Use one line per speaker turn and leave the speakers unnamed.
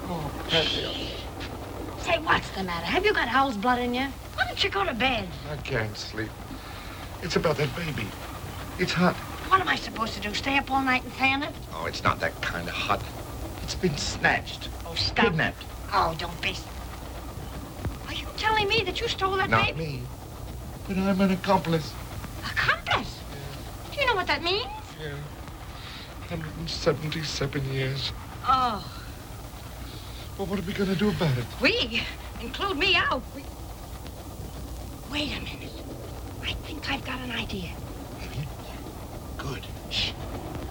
Oh, Patty.
Say, what's the matter? Have you got owl's blood in you? Why don't you go to bed?
I can't sleep. It's about that baby. It's hot.
What am I supposed to do? Stay up all night and fan it?
Oh, it's not that kind of hot. It's been snatched.
Oh, stop.
Kidnapped.
Oh, don't be... Are you telling me that you stole that
Not
baby?
me. But I'm an accomplice.
Accomplice?
Yeah.
Do you know what that means?
Yeah. 177 years.
Oh.
Well, what are we going to do about it?
We? Include me out. Wait a minute. I think I've got an idea.
Good.
Shh.